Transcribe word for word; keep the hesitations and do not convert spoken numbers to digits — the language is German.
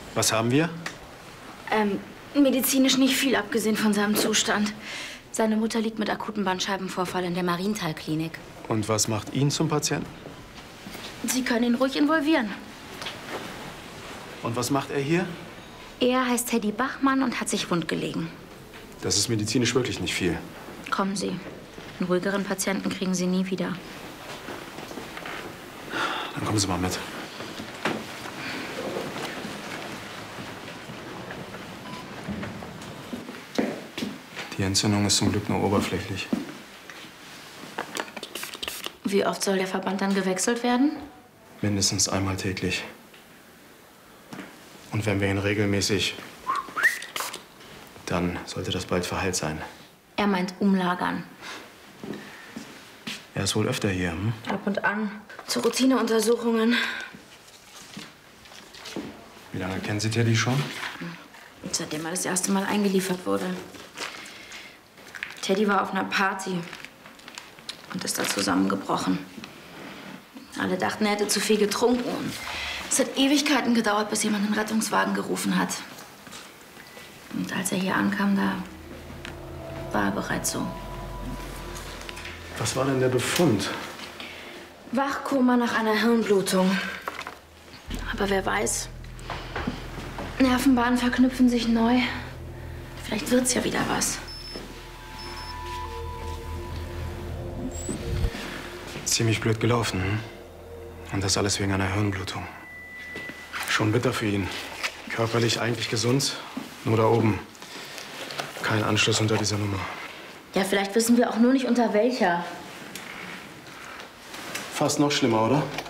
Was haben wir? Ähm, medizinisch nicht viel, abgesehen von seinem Zustand. Seine Mutter liegt mit akutem Bandscheibenvorfall in der Marienthal-Klinik. Und was macht ihn zum Patienten? Sie können ihn ruhig involvieren. Und was macht er hier? Er heißt Teddy Bachmann und hat sich wundgelegen. Das ist medizinisch wirklich nicht viel. Kommen Sie. Einen ruhigeren Patienten kriegen Sie nie wieder. Dann kommen Sie mal mit. Die Entzündung ist zum Glück nur oberflächlich. Wie oft soll der Verband dann gewechselt werden? Mindestens einmal täglich. Und wenn wir ihn regelmäßig, dann sollte das bald verheilt sein. Er meint umlagern. Er ist wohl öfter hier, hm? Ab und an. Zu Routineuntersuchungen. Wie lange kennen Sie Teddy schon? Seitdem er das erste Mal eingeliefert wurde. Teddy war auf einer Party und ist da zusammengebrochen. Alle dachten, er hätte zu viel getrunken. Und es hat Ewigkeiten gedauert, bis jemand den Rettungswagen gerufen hat. Und als er hier ankam, da war er bereits so. Was war denn der Befund? Wachkoma nach einer Hirnblutung. Aber wer weiß, Nervenbahnen verknüpfen sich neu. Vielleicht wird's ja wieder was. Ziemlich blöd gelaufen, hm? Und das alles wegen einer Hirnblutung. Schon bitter für ihn. Körperlich eigentlich gesund, nur da oben. Kein Anschluss unter dieser Nummer. Ja, vielleicht wissen wir auch nur nicht unter welcher. Fast noch schlimmer, oder?